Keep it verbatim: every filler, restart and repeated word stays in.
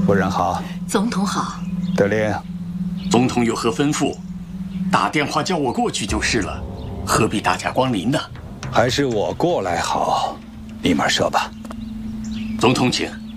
夫人好， 总统好。 得令， 总统有何吩咐，打电话叫我过去就是了，何必大驾光临呢？ 还是我过来好，立马说吧。 总统请。